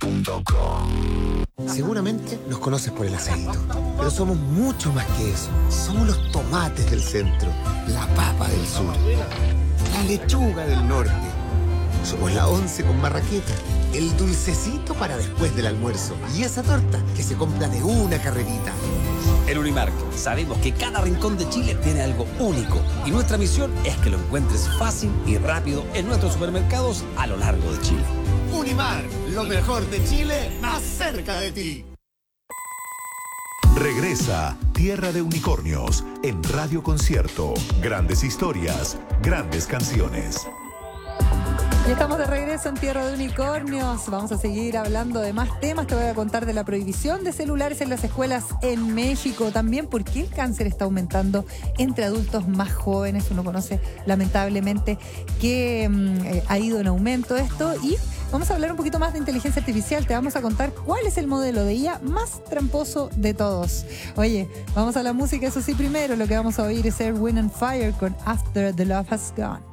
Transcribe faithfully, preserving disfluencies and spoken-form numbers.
punto com. Seguramente nos conoces por el aceito, pero somos mucho más que eso. Somos los tomates del centro, la papa del sur, la lechuga del norte. Somos la once con marraqueta, el dulcecito para después del almuerzo y esa torta que se compra de una carrerita. En Unimark sabemos que cada rincón de Chile tiene algo único y nuestra misión es que lo encuentres fácil y rápido en nuestros supermercados a lo largo de Chile. Unimark, lo mejor de Chile, más cerca de ti. Regresa Tierra de Unicornios en Radio Concierto. Grandes historias, grandes canciones. Ya estamos de regreso en Tierra de Unicornios. Vamos a seguir hablando de más temas. Te voy a contar de la prohibición de celulares en las escuelas en México. También por qué el cáncer está aumentando entre adultos más jóvenes. Uno conoce lamentablemente que eh, ha ido en aumento esto. Y vamos a hablar un poquito más de inteligencia artificial. Te vamos a contar cuál es el modelo de I A más tramposo de todos. Oye, vamos a la música, eso sí, primero. Lo que vamos a oír es Earth, Wind and Fire con After the Love Has Gone.